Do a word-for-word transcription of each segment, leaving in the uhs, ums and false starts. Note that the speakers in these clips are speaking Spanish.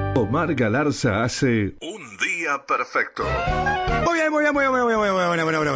Omar Galarza hace Un Día Perfecto. Muy bien, muy bien, muy bien, muy bien, muy bien, muy bien, muy bien,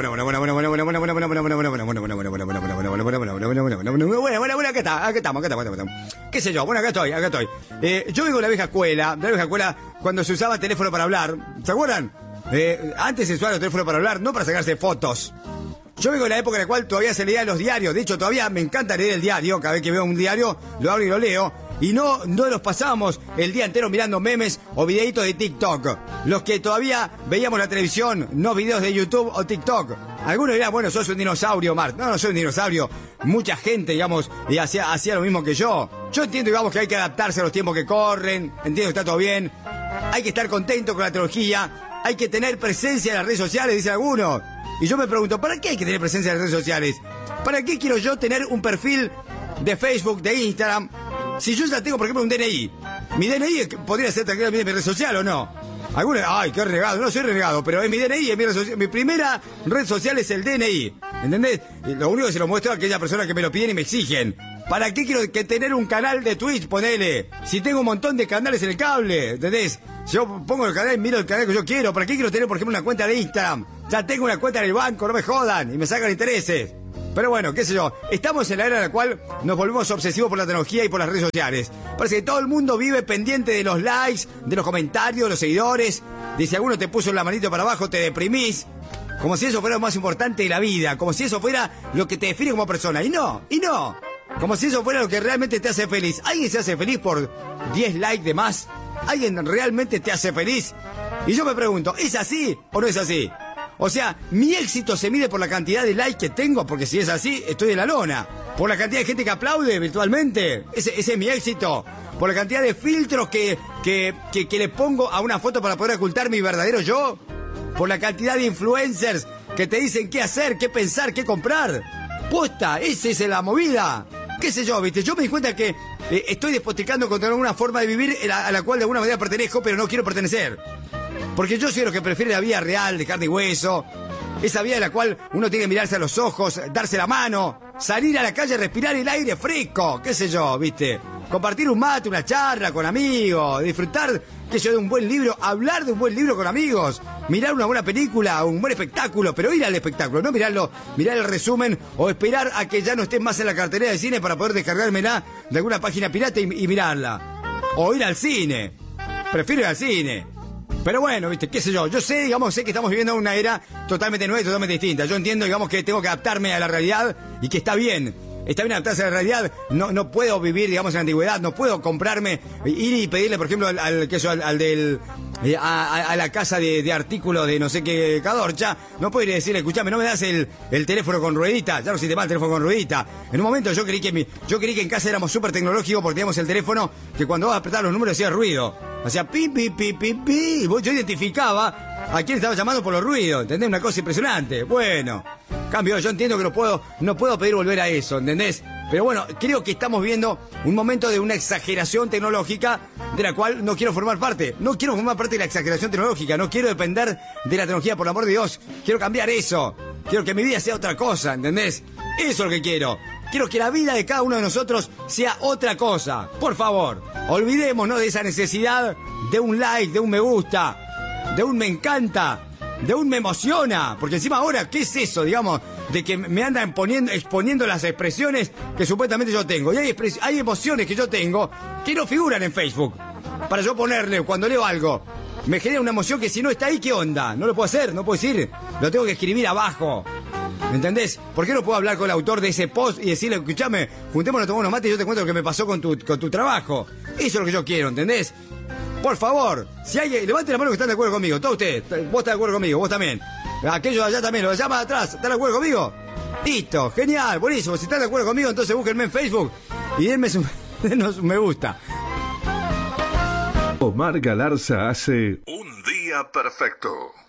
bueno, bueno, bueno, acá está, acá estamos, acá estamos, acá estamos. ¿Qué sé yo? Bueno, acá estoy, acá estoy. Eh, yo vengo de la vieja escuela, de la vieja escuela cuando se usaba teléfono para hablar. ¿Se acuerdan? Eh, antes se usaba el teléfono para hablar, no para sacarse fotos. Yo vengo de la época en la cual todavía se leían los diarios. De hecho, todavía me encanta leer el diario. Cada vez que veo un diario, lo abro y lo leo. Y no, no nos pasábamos el día entero mirando memes o videitos de TikTok. Los que todavía veíamos la televisión, no videos de YouTube o TikTok. Algunos dirán, bueno, sos un dinosaurio, Marc. No, no soy un dinosaurio. Mucha gente, digamos, y hacía, hacía lo mismo que yo. Yo entiendo, digamos, que hay que adaptarse a los tiempos que corren. Entiendo que está todo bien. Hay que estar contento con la tecnología. Hay que tener presencia en las redes sociales, dicen algunos. Y yo me pregunto, ¿para qué hay que tener presencia en las redes sociales? ¿Para qué quiero yo tener un perfil de Facebook, de Instagram? Si yo ya tengo, por ejemplo, un D N I. Mi D N I podría ser tranquilamente mi red social, ¿o no? Algunos, ay, qué renegado. No soy renegado, pero es mi D N I, es mi red social. Mi primera red social es el D N I. ¿Entendés? Y lo único que se lo muestro a aquellas personas que me lo piden y me exigen. ¿Para qué quiero que tener un canal de Twitch? Ponele. Si tengo un montón de canales en el cable, ¿entendés? Si yo pongo el canal y miro el canal que yo quiero. ¿Para qué quiero tener, por ejemplo, una cuenta de Instagram? Ya tengo una cuenta en el banco, no me jodan. Y me sacan intereses. Pero bueno, qué sé yo. Estamos en la era en la cual nos volvemos obsesivos por la tecnología y por las redes sociales. Parece que todo el mundo vive pendiente de los likes, de los comentarios, de los seguidores. De si alguno te puso la manito para abajo, te deprimís. Como si eso fuera lo más importante de la vida. Como si eso fuera lo que te define como persona. Y no, y no. Como si eso fuera lo que realmente te hace feliz. ¿Alguien se hace feliz por diez likes de más? ¿Alguien realmente te hace feliz? Y yo me pregunto, ¿es así o no es así? O sea, mi éxito se mide por la cantidad de likes que tengo, porque si es así, estoy en la lona. Por la cantidad de gente que aplaude virtualmente, ese, ese es mi éxito. Por la cantidad de filtros que, que, que, que le pongo a una foto para poder ocultar mi verdadero yo. Por la cantidad de influencers que te dicen qué hacer, qué pensar, qué comprar. Posta, esa es la movida. ¿Qué sé yo, viste? Yo me di cuenta que eh, estoy despotricando contra alguna forma de vivir a la, a la cual de alguna manera pertenezco, pero no quiero pertenecer. Porque yo soy lo que prefiere la vida real, de carne y hueso. Esa vida en la cual uno tiene que mirarse a los ojos, darse la mano, salir a la calle, respirar el aire fresco, qué sé yo, viste. Compartir un mate, una charla con amigos, disfrutar, qué sé yo, de un buen libro, hablar de un buen libro con amigos, mirar una buena película, un buen espectáculo, pero ir al espectáculo, no mirarlo, mirar el resumen o esperar a que ya no esté más en la cartelera de cine para poder descargármela de alguna página pirata y, y mirarla. O ir al cine. Prefiero ir al cine. Pero bueno, viste, qué sé yo, yo sé, digamos, sé que estamos viviendo una era totalmente nueva y totalmente distinta. Yo entiendo, digamos, que tengo que adaptarme a la realidad y que está bien. Está bien adaptarse a la realidad, no, no puedo vivir, digamos, en la antigüedad, no puedo comprarme, ir y pedirle, por ejemplo, al, al, que eso, al, al del, eh, a, a la casa de, de artículos de no sé qué cadorcha, no puedo ir y decirle, escuchame, no me das el, el teléfono con ruedita, ya no existe más el teléfono con ruedita. En un momento yo creí que mi, yo creí que en casa éramos súper tecnológicos porque teníamos el teléfono que cuando vas a apretar los números hacía ruido. Hacía pi, pi, pi, pi, pi, y yo identificaba a quién estaba llamando por los ruidos, ¿entendés? Una cosa impresionante. Bueno, cambio, yo entiendo que no puedo, no puedo pedir volver a eso, ¿entendés? Pero bueno, creo que estamos viendo un momento de una exageración tecnológica de la cual no quiero formar parte. No quiero formar parte de la exageración tecnológica, no quiero depender de la tecnología, por el amor de Dios. Quiero cambiar eso. Quiero que mi vida sea otra cosa, ¿entendés? Eso es lo que quiero. Quiero que la vida de cada uno de nosotros sea otra cosa. Por favor, olvidémonos de esa necesidad de un like, de un me gusta, de un me encanta, de un me emociona. Porque encima ahora, ¿qué es eso, digamos? De que me andan poniendo, exponiendo las expresiones que supuestamente yo tengo. Y hay, hay emociones que yo tengo que no figuran en Facebook. Para yo ponerle, cuando leo algo, me genera una emoción que si no está ahí, ¿qué onda? No lo puedo hacer, no puedo decir. Lo tengo que escribir abajo. ¿Me entendés? ¿Por qué no puedo hablar con el autor de ese post y decirle, escuchame, juntémonos, tomamos unos mates y yo te cuento lo que me pasó con tu, con tu trabajo? Eso es lo que yo quiero, ¿entendés? Por favor, si alguien, levante la mano que están de acuerdo conmigo, todos ustedes, vos estás de acuerdo conmigo, vos también. Aquellos allá también, los de allá más atrás, ¿están de acuerdo conmigo? Listo, genial, buenísimo. Si están de acuerdo conmigo, entonces búsquenme en Facebook y denme su, denos un me gusta. Omar Galarza hace Un Día Perfecto.